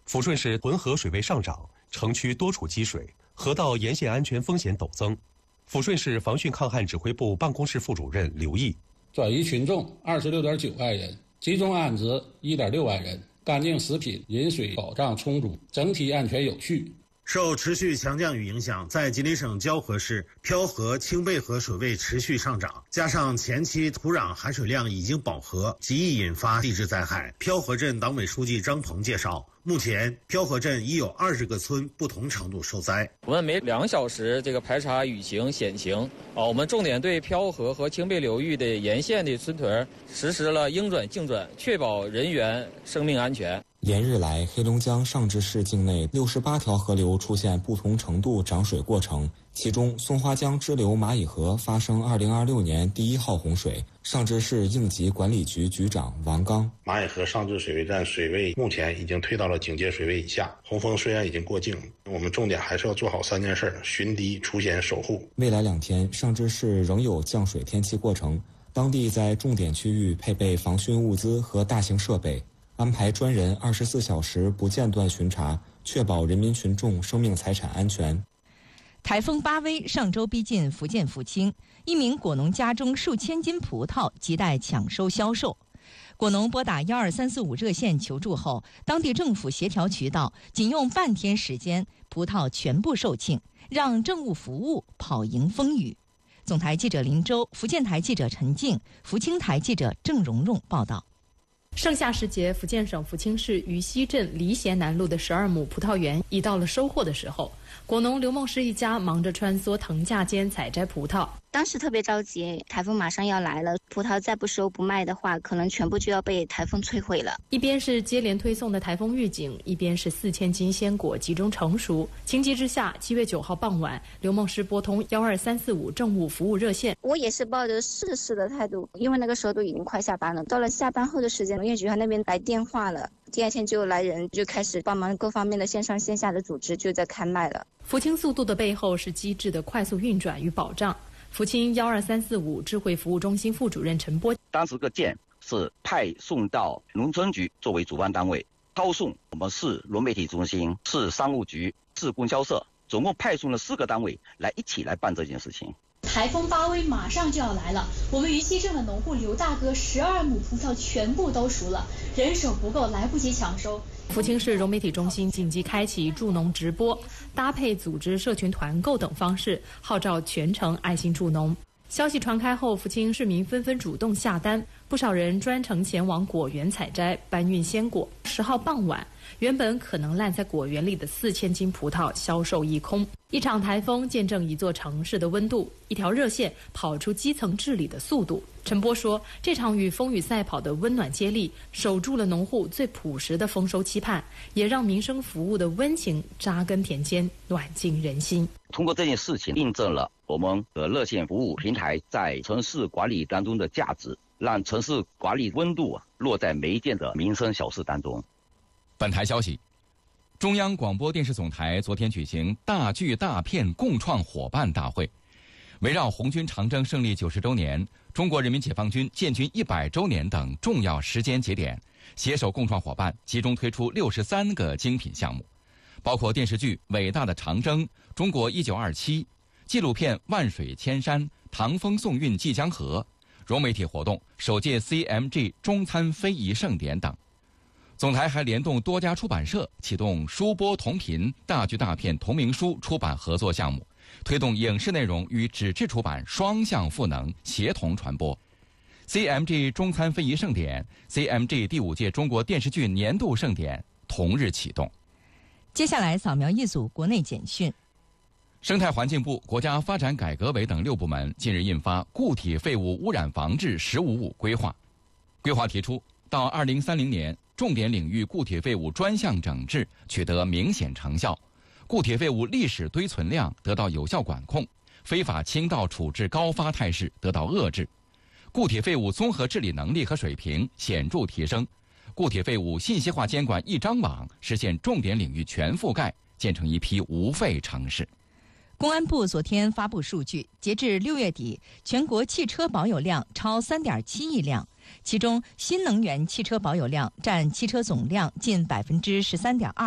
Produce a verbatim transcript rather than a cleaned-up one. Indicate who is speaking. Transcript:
Speaker 1: 抚顺市浑河水位上涨，城区多处积水，河道沿线安全风险陡增。抚顺市防汛抗旱指挥部办公室副主任刘毅：
Speaker 2: 转移群众二十六点九万人，集中安置一点六万人，干净食品、饮水保障充足，整体安全有序。
Speaker 3: 受持续强降雨影响，在吉林省蛟河市漂河、清背河水位持续上涨，加上前期土壤含水量已经饱和，极易引发地质灾害。漂河镇党委书记张鹏介绍，目前漂河镇已有二十个村不同程度受灾。
Speaker 4: 我们每两小时这个排查雨情险情啊，我们重点对漂河和清背流域的沿线的村屯实施了应转径转，确保人员生命安全。
Speaker 5: 连日来，黑龙江尚志市境内六十八条河流出现不同程度涨水过程，其中松花江支流蚂蚁河发生二零二六年第一号洪水。尚志市应急管理局局长王刚：
Speaker 6: 蚂蚁河尚志水位站水位目前已经退到了警戒水位以下，洪峰虽然已经过境，我们重点还是要做好三件事：巡堤、除险、守护。
Speaker 5: 未来两天，尚志市仍有降水天气过程，当地在重点区域配备防汛物资和大型设备，安排专人二十四小时不间断巡查，确保人民群众生命财产安全。
Speaker 7: 台风巴威上周逼近福建福清，一名果农家中数千斤葡萄亟待抢收销售。果农拨打幺二三四五热线求助后，当地政府协调渠道，仅用半天时间，葡萄全部售罄，让政务服务跑赢风雨。总台记者林周，福建台记者陈静，福清台记者郑蓉蓉报道。
Speaker 8: 盛夏时节，福建省福清市渝西镇黎贤南路的十二亩葡萄园已到了收获的时候。果农刘梦诗一家忙着穿梭藤架间采摘葡萄，
Speaker 9: 当时特别着急，台风马上要来了，葡萄再不收不卖的话，可能全部就要被台风摧毁了。
Speaker 8: 一边是接连推送的台风预警，一边是四千斤鲜果集中成熟。情急之下，七月九号傍晚，刘梦诗拨通幺二三四五政务服务热线。
Speaker 9: 我也是抱着试试的态度，因为那个时候都已经快下班了。到了下班后的时间，农业局那边来电话了。第二天就来人，就开始帮忙各方面的线上线下的组织，就在开卖了。
Speaker 8: 福清速度的背后是机制的快速运转与保障。福清幺二三四五智慧服务中心副主任陈波，
Speaker 10: 当时个件是派送到农村局作为主办单位，抄送我们市融媒体中心、市商务局、市供销社，总共派送了四个单位来一起来办这件事情。
Speaker 11: 台风巴威马上就要来了，我们渝西镇的农户刘大哥十二亩葡萄全部都熟了，人手不够，来不及抢收。
Speaker 8: 福清市融媒体中心紧急开启助农直播，搭配组织社群团购等方式，号召全城爱心助农。消息传开后，福清市民纷纷主动下单，不少人专程前往果园采摘，搬运鲜果。十号傍晚，原本可能烂在果园里的四千斤葡萄销售一空。一场台风见证一座城市的温度，一条热线跑出基层治理的速度。陈波说，这场与风雨赛跑的温暖接力，守住了农户最朴实的丰收期盼，也让民生服务的温情扎根田间，暖进人心。
Speaker 10: 通过这件事情，印证了我们的热线服务平台在城市管理当中的价值，让城市管理温度啊落在每一件的民生小事当中。
Speaker 12: 本台消息，中央广播电视总台昨天举行大剧大片共创伙伴大会，围绕红军长征胜利九十周年、中国人民解放军建军一百周年等重要时间节点，携手共创伙伴集中推出六十三个精品项目，包括电视剧《伟大的长征》、中国一九二七、纪录片《万水千山》、唐风宋韵济江河、融媒体活动首届 C M G 中餐非遗盛典等。总台还联动多家出版社，启动书播同频大剧大片同名书出版合作项目，推动影视内容与纸质出版双向赋能，协同传播。C M G 中餐非遗盛典、C M G 第五届中国电视剧年度盛典同日启动。
Speaker 7: 接下来扫描一组国内简讯。
Speaker 12: 生态环境部、国家发展改革委等六部门近日印发《固体废物污染防治“十五五”规划》。规划提出，到二零三零年，重点领域固体废物专项整治取得明显成效，固体废物历史堆存量得到有效管控，非法倾倒处置高发态势得到遏制，固体废物综合治理能力和水平显著提升，固体废物信息化监管一张网实现重点领域全覆盖，建成一批无废城市。
Speaker 7: 公安部昨天发布数据，截至六月底，全国汽车保有量超 三点七亿辆，其中新能源汽车保有量占汽车总量近百分之十三点二。